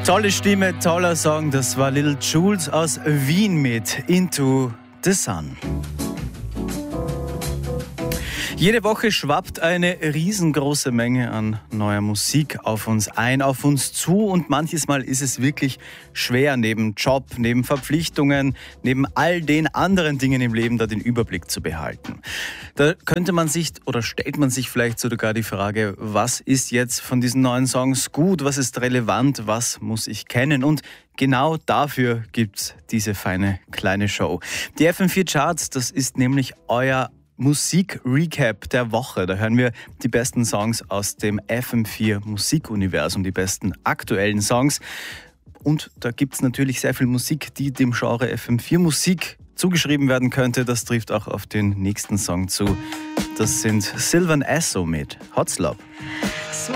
Tolle Stimme, toller Song. Das war Little Jules aus Wien mit Into the Sun. Jede Woche schwappt eine riesengroße Menge an neuer Musik auf uns ein, auf uns zu, und manches Mal ist es wirklich schwer, neben Job, neben Verpflichtungen, neben all den anderen Dingen im Leben da den Überblick zu behalten. Da könnte man sich oder stellt man sich vielleicht sogar die Frage, was ist jetzt von diesen neuen Songs gut, was ist relevant, was muss ich kennen? Und genau dafür gibt's diese feine kleine Show. Die FM4 Charts, das ist nämlich euer Musik-Recap der Woche. Da hören wir die besten Songs aus dem FM4 Musikuniversum, die besten aktuellen Songs. Und da gibt es natürlich sehr viel Musik, die dem Genre FM4 Musik zugeschrieben werden könnte. Das trifft auch auf den nächsten Song zu. Das sind Sylvan Esso mit Hot Slop. So